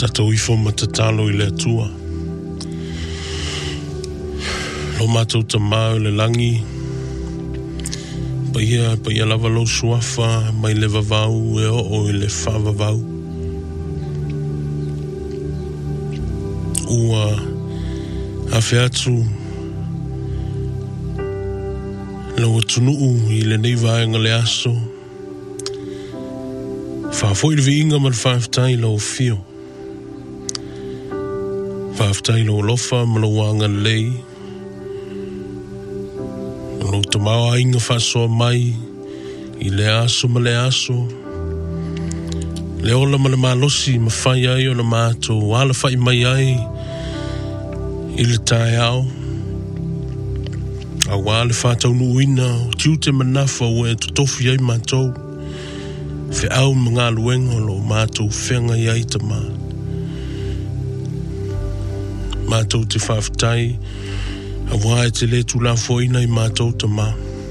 Tatou ifo matatalo I le atua. Lo mātou tamau le langi. Paia lava lo suafa mai le vavau e o I le whavavau. Ua hawhi atu lo atunuu I le nei vaenga le aso. Whawhoi le viinga ma le whawhtai lo fio. Whawhtai lo lofa ma lo wanga lei. Lo tamawa inga whasoa mai I le aso ma le aso. Le ola ma le malosi ma whai ai o le mātou. Wala whai mai ai I le tae au. A wale whatau nuina o tiute manafa o e tutofi ai mātou. Fe au mga luenga lo mātou whenga I ai tama. Mātou te whawhtai, a wae te le tu la foina I mātou tama.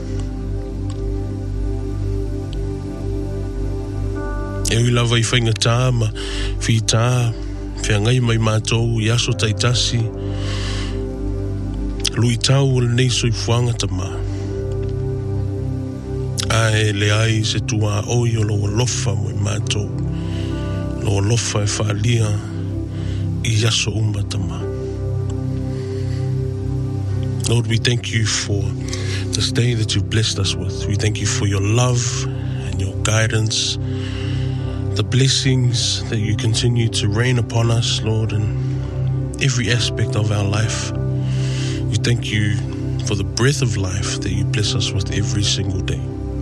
Ewi lava I whainga tā ma whi tā, whengai mai mātou I aso taitasi. Lui tau o le neiso I fuanga tama. Ae le ai se tua oi o lo lofa mo I mātou. Lo lofa e whaalia I aso umbatama. Lord, we thank you for this day that you've blessed us with. We thank you for your love and your guidance, the blessings that you continue to rain upon us, Lord, in every aspect of our life. We thank you for the breath of life that you bless us with every single day.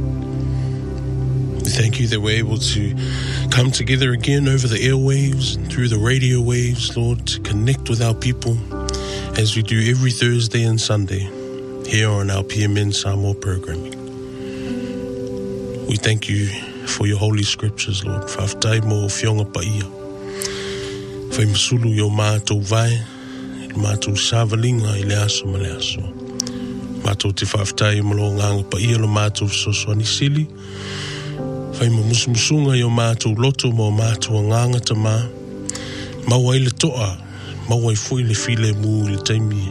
We thank you that we're able to come together again over the airwaves and through the radio waves, Lord, to connect with our people as we do every Thursday and Sunday here on our PMN Samoa programming. We thank you for your holy scriptures, Lord. Whaftai mo whionga paia. Whai masulu yo mātou vai, mātou sāvalinga I le aso ma le aso. Mātou te whaftai mo lo nganga paia lo mātou sosoani sili. Whai mo musumusunga yo mātou loto mo mātou nganga tama. Maua I le toa. Maua I fui le file mu le taimi.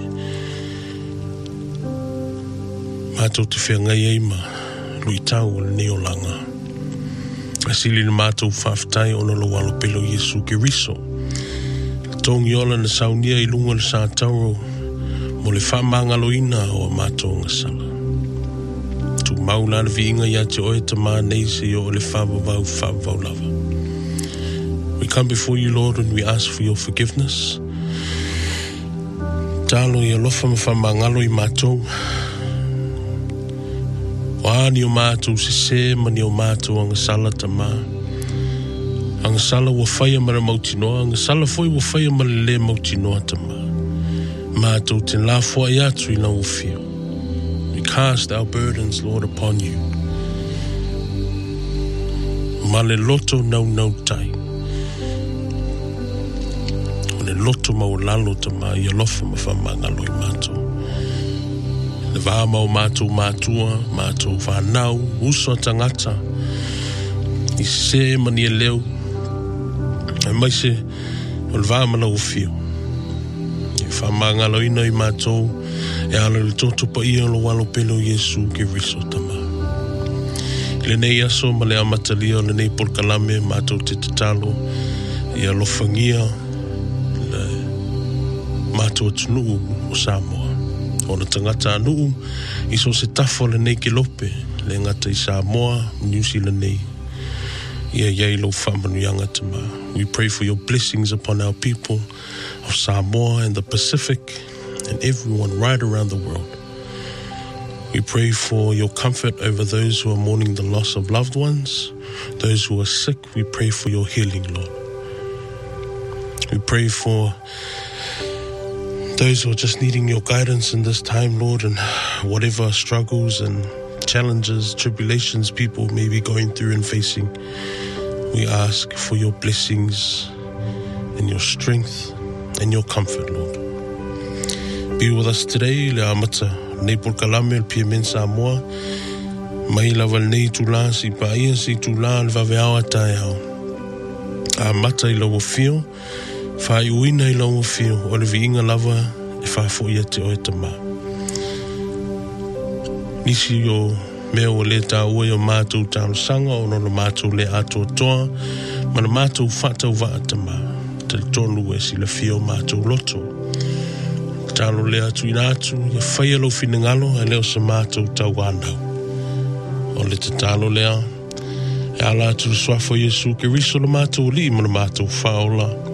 Mātou te whengai eima, lui tau le neolanga. Asili le mātou whaftai ono lo walo pelo Yesu ke riso. Tongi ola na saunia I lunga le sātauro, mo le whamangaloina o a mātou ngasala. Tu maula le viinga ia te oe ta mā neise o le whavavau lava. We come before you, Lord, and we ask for your forgiveness. Talo I alofa ma whamangalo I mātou. Wani o mātou se se mani o mātou angasala ta mā. Angasala wa whaia mara mautinoa, angasala foi wa whaia mara le mautinoa ta mā. Mātou te la fua I atu I na ufio. We cast our burdens, Lord, upon you. Male loto nau tai. Le loto mau lalo ta ma I alofa ma whamangalo I mātou. Le vāma o mātou mātua, mātou whanau, uso tangata, I se mani e leo, e maise o le vāma na ufio. E whamangalo ina I mātou, e ala le toto pa ia lo walo pelo Yesu ke riso tama. Le nei aso ma le amatalia, le nei polkalame, mātou te tatalo, I alofangia, mātua tunuu o Samoa. O na tangata anuu, iso se tafo le nei ke lope, le ngata I Samoa, New Zealand nei. Ia iei lo whamanuianga tama. We pray for your blessings upon our people of Samoa and the Pacific and everyone right around the world. We pray for your comfort over those who are mourning the loss of loved ones, those who are sick. We pray for your healing, Lord. We pray for those who are just needing your guidance in this time, Lord, and whatever struggles and challenges, tribulations people may be going through and facing. We ask for your blessings and your strength and your comfort, Lord. Be with us today, le amata, nei polkalame, le PMN Samoa, mai lava nei tula, si paia, si tula, le vaveawa tae au. A mata I lawa fio, Whai uina I lau whio o le viinga lava e whafo ia te oe tama. Nisi o mea o le tā ue o mātou tāno sanga o no mātou le ato toa ma na mātou whatau wa atama te tonu e si le whio mātou loto. Tāno le atu ina atu ia whaialo finangalo e leo sa mātou tau wānau. O le te tālo lea e ala atu le swafo Jesu ke riso le mātou li ma na mātou whaola